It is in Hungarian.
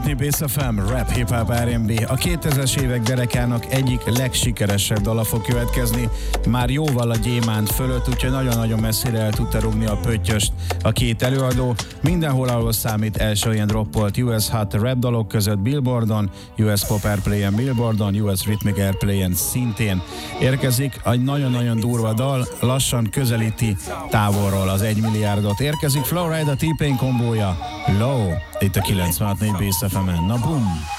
90.4 Bass FM, Rap, Hip Hop, R&B. A 2000-es évek derekának egyik legsikeresebb dala fog következni, már jóval a gyémánt fölött, úgyhogy nagyon-nagyon messzire el tudta rúgni a pöttyöst a két előadó. Mindenhol, ahol számít, első ilyen droppolt US Hot Rap dalok között Billboardon, US Pop Airplay-en Billboardon, US Rhythmic Airplay-en szintén érkezik. Egy nagyon-nagyon durva dal, lassan közelíti távolról az 1 milliárdot. Érkezik Flow Rida T-Pain kombója, Low, itt a 96.4 Bass FM-en. Na bum!